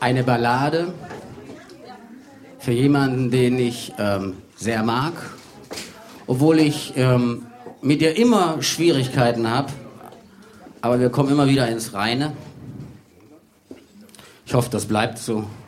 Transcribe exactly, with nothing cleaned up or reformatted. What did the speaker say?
Eine Ballade für jemanden, den ich ähm, sehr mag, obwohl ich ähm, mit dir immer Schwierigkeiten habe, aber wir kommen immer wieder ins Reine. Ich hoffe, das bleibt so.